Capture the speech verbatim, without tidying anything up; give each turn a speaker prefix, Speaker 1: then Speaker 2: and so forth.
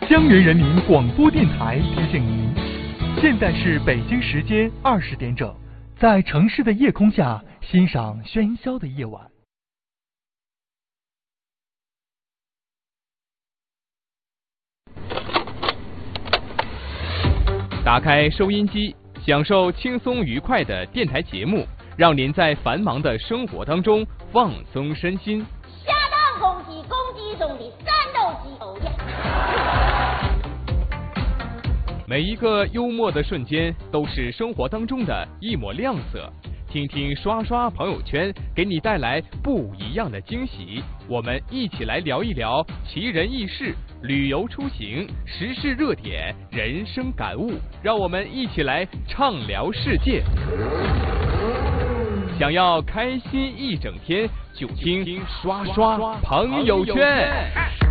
Speaker 1: 江源人民广播电台提醒您，现在是北京时间二十点整，在城市的夜空下欣赏喧嚣的夜晚。
Speaker 2: 打开收音机，享受轻松愉快的电台节目，让您在繁忙的生活当中放松身心。
Speaker 3: 下当攻击攻击中的战斗机偶呀！
Speaker 2: 每一个幽默的瞬间，都是生活当中的一抹亮色。听听刷刷朋友圈，给你带来不一样的惊喜。我们一起来聊一聊奇人异事、旅游出行、时事热点、人生感悟，让我们一起来畅聊世界。想要开心一整天，就听刷刷朋友圈。